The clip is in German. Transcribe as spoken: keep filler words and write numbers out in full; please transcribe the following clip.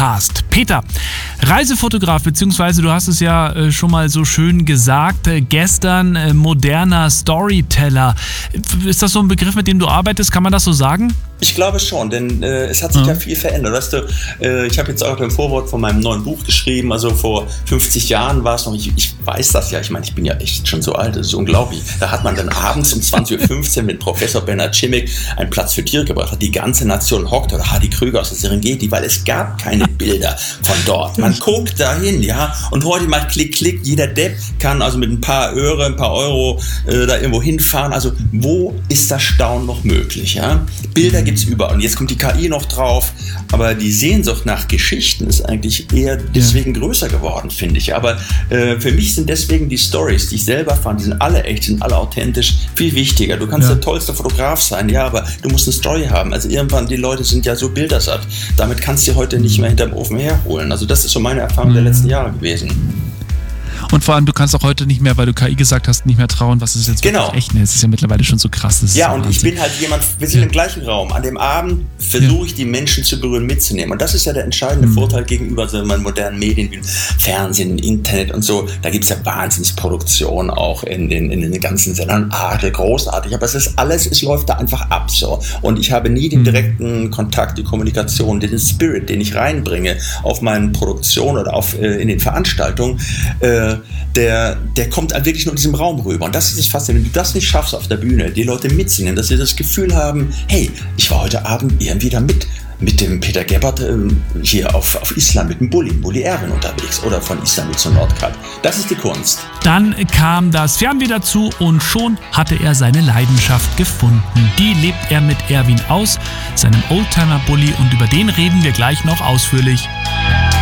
Podcast. Peter, Reisefotograf, beziehungsweise du hast es ja äh, schon mal so schön gesagt, äh, gestern äh, moderner Storyteller. Ist das so ein Begriff, mit dem du arbeitest? Kann man das so sagen? Ich glaube schon, denn äh, es hat sich ja. ja viel verändert. Weißt du, äh, ich habe jetzt auch im Vorwort von meinem neuen Buch geschrieben, also vor fünfzig Jahren war es noch, ich, ich weiß das ja, ich meine, ich bin ja echt schon so alt, das ist unglaublich. Da hat man dann abends um zwanzig Uhr fünfzehn mit Professor Bernhard Schimmick einen Platz für Tiere gebracht, hat die ganze Nation hockt, oder Hardy Krüger aus der Serengeti, weil es gab keine Bilder von dort. Man guckt dahin, ja, und heute mal klick, klick, jeder Depp kann also mit ein paar Öre, ein paar Euro äh, da irgendwo hinfahren. Also wo ist das Staunen noch möglich, ja? Bilder gibt es überall. Und jetzt kommt die K I noch drauf. Aber die Sehnsucht nach Geschichten ist eigentlich eher deswegen ja. größer geworden, finde ich. Aber äh, für mich sind deswegen die Stories, die ich selber fand, die sind alle echt, die sind alle authentisch, viel wichtiger. Du kannst ja. der tollste Fotograf sein, ja, aber du musst eine Story haben. Also irgendwann, die Leute sind ja so bildersatt. Damit kannst du heute nicht mehr hinterm Ofen herholen. Also das ist so meine Erfahrung mhm. der letzten Jahre gewesen. Und vor allem, du kannst auch heute nicht mehr, weil du K I gesagt hast, nicht mehr trauen, was ist jetzt genau. wirklich echt. Es ist ja mittlerweile schon so krass. Das ja, so und Wahnsinn. Ich bin halt jemand, wir sind ja. im gleichen Raum. An dem Abend versuche ich, die Menschen zu berühren, mitzunehmen. Und das ist ja der entscheidende mhm. Vorteil gegenüber so modernen Medien wie Fernsehen, Internet und so. Da gibt es ja Wahnsinnsproduktion auch in den, in den ganzen Sendern. Adel, großartig. Aber es ist alles, es läuft da einfach ab so. Und ich habe nie den direkten Kontakt, die Kommunikation, den Spirit, den ich reinbringe auf meine Produktion oder auf, äh, in den Veranstaltungen, äh, der der kommt wirklich nur in diesem Raum rüber. Und das ist das Faszinierende. Wenn du das nicht schaffst auf der Bühne, die Leute mitzunehmen, dass sie das Gefühl haben, hey, ich war heute Abend irgendwie da mit, mit dem Peter Gebhardt äh, hier auf, auf Island mit dem Bulli, Bulli Erwin unterwegs oder von Island zum Nordkap. Das ist die Kunst. Dann kam das Fernweh dazu und schon hatte er seine Leidenschaft gefunden. Die lebt er mit Erwin aus, seinem Oldtimer-Bulli, und über den reden wir gleich noch ausführlich.